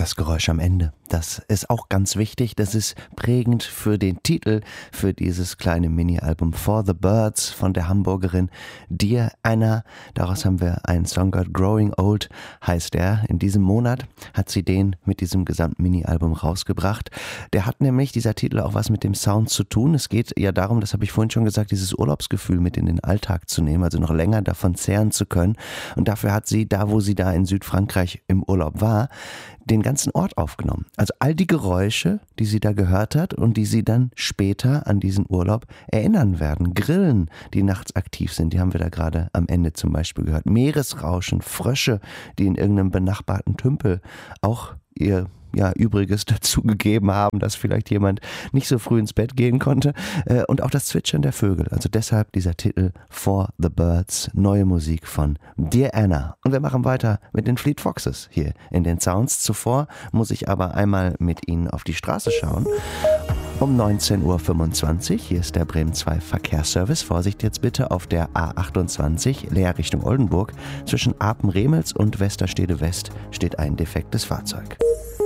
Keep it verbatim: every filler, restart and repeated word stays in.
das Geräusch am Ende. Das ist auch ganz wichtig. Das ist prägend für den Titel, für dieses kleine Mini-Album For the Birds von der Hamburgerin Dear Anna. Daraus haben wir einen Song gehört. Growing Old heißt er. In diesem Monat hat sie den mit diesem gesamten Mini-Album rausgebracht. Der hat nämlich, dieser Titel, auch was mit dem Sound zu tun. Es geht ja darum, das habe ich vorhin schon gesagt, dieses Urlaubsgefühl mit in den Alltag zu nehmen, also noch länger davon zehren zu können. Und dafür hat sie, da wo sie da in Südfrankreich im Urlaub war, den ganzen Ort aufgenommen. Also all die Geräusche, die sie da gehört hat und die sie dann später an diesen Urlaub erinnern werden. Grillen, die nachts aktiv sind, die haben wir da gerade am Ende zum Beispiel gehört. Meeresrauschen, Frösche, die in irgendeinem benachbarten Tümpel auch ihr ja, Übriges dazu gegeben haben, dass vielleicht jemand nicht so früh ins Bett gehen konnte. Und auch das Zwitschern der Vögel. Also deshalb dieser Titel For the Birds, neue Musik von Dear Anna. Und wir machen weiter mit den Fleet Foxes hier in den Sounds. Zuvor muss ich aber einmal mit Ihnen auf die Straße schauen. Um neunzehn Uhr fünfundzwanzig, hier ist der Bremen zwei Verkehrsservice. Vorsicht jetzt bitte auf der A achtundzwanzig, leer Richtung Oldenburg. Zwischen Apen-Remels und Westerstede West steht ein defektes Fahrzeug.